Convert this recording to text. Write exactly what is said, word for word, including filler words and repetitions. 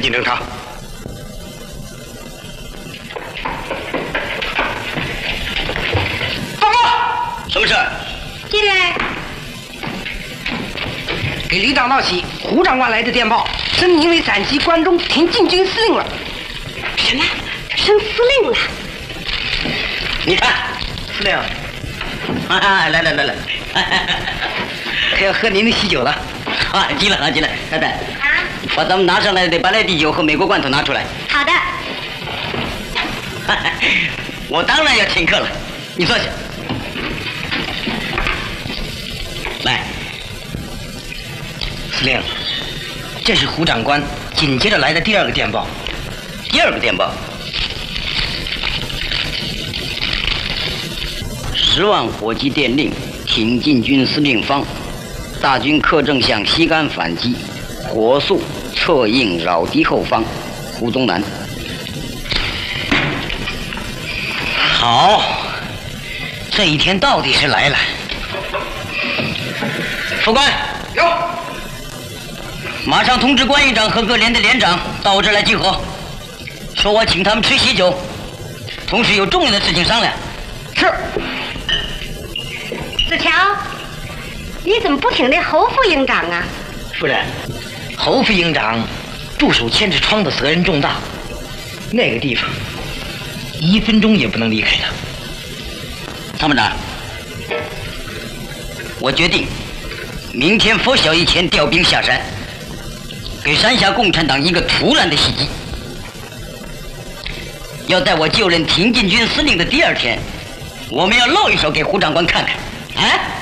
进侦查。报告，什么事？ 进来。 给李长道喜，胡长官来的电报，升您为陕西关中田径军司令了。 什么？升司令了？ 你看， 司令， 啊，来来来来， 可要喝您的喜酒了。 啊，进来啊，进来，太太。 啊。 把咱们拿上来的白兰地酒和美国罐头拿出来。 好的。 我当然要请客了，你坐下。来， 司令，这是胡长官紧接着来的第二个电报。 第二个电报，十万火急电令，挺进军司令方，大军克正向西干反击，火速策应扰敌后方，胡宗南。 好，这一天到底是来了。 副官， 有。 马上通知关营长和各连的连长到我这儿来集合，说我请他们吃喜酒，同时有重要的事情商量。 是。 子乔，你怎么不听那侯副营长啊？ 夫人，侯副营长驻守千尺窗的责任重大，那个地方一分钟也不能离开他。 参谋长，我决定明天拂晓以前调兵下山，给山下共产党一个突然的袭击。要在我就任挺进军司令的第二天，我们要露一手给胡长官看看。啊！